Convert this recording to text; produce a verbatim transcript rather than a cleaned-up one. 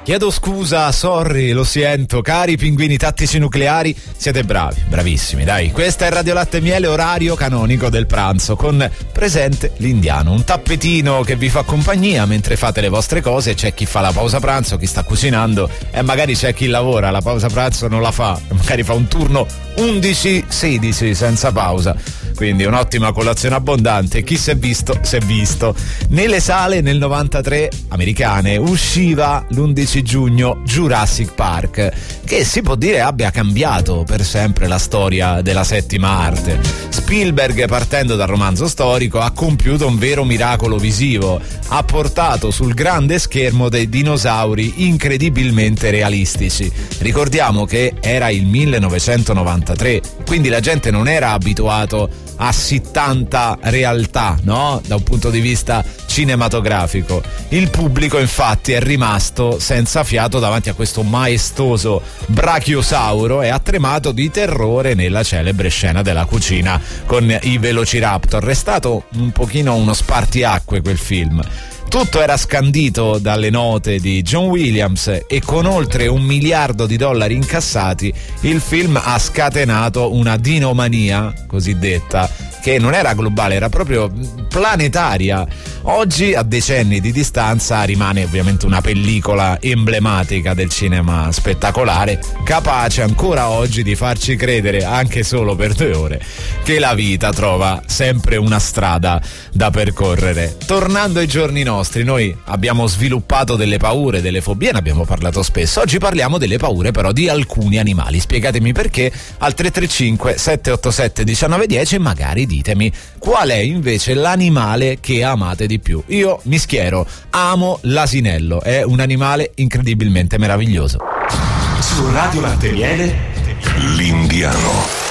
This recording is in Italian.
Chiedo scusa, sorry, lo sento, cari pinguini tattici nucleari, siete bravi, bravissimi, dai. Questa è Radio Latte e Miele, orario canonico del pranzo, con presente l'indiano, un tappetino che vi fa compagnia mentre fate le vostre cose. C'è chi fa la pausa pranzo, chi sta cucinando e magari c'è chi lavora, la pausa pranzo non la fa, magari fa un turno undici sedici senza pausa. Quindi un'ottima colazione abbondante. Chi si è visto, si è visto. Nelle sale nel novantatré americane usciva l'undici giugno Jurassic Park, che si può dire abbia cambiato per sempre la storia della settima arte. Spielberg, partendo dal romanzo storico, ha compiuto un vero miracolo visivo. Ha portato sul grande schermo dei dinosauri incredibilmente realistici. Ricordiamo che era il millenovecentonovantatré, quindi la gente non era abituato a sì tanta realtà, no? Da un punto di vista cinematografico. Il pubblico infatti è rimasto senza fiato davanti a questo maestoso brachiosauro e ha tremato di terrore nella celebre scena della cucina con i Velociraptor. È stato un pochino uno spartiacque quel film. Tutto era scandito dalle note di John Williams e con oltre un miliardo di dollari incassati il film ha scatenato una dinomania cosiddetta, che non era globale, era proprio planetaria. Oggi, a decenni di distanza, rimane ovviamente una pellicola emblematica del cinema spettacolare, capace ancora oggi di farci credere, anche solo per due ore, che la vita trova sempre una strada da percorrere. Tornando ai giorni nostri, noi abbiamo sviluppato delle paure, delle fobie, ne abbiamo parlato spesso. Oggi parliamo delle paure però di alcuni animali. Spiegatemi perché al tre tre cinque sette otto sette uno nove uno zero, magari ditemi qual è invece l'animale che amate di più. Io mi schiero, amo l'asinello, è un animale incredibilmente meraviglioso. Su Radio Latte e Miele, l'indiano.